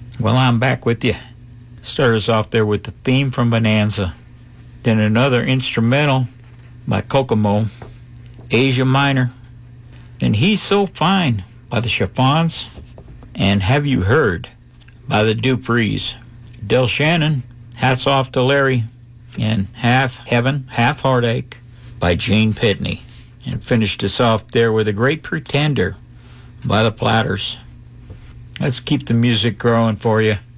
Well, I'm back with you. Start us off there with the theme from Bonanza. Then another instrumental by Kokomo, Asia Minor. Then He's So Fine by the Chiffons. And Have You Heard by the Duprees. Del Shannon, Hats Off to Larry. And Half Heaven, Half Heartache by Gene Pitney. And finished us off there with A Great Pretender by the Platters. Let's keep the music growing for you.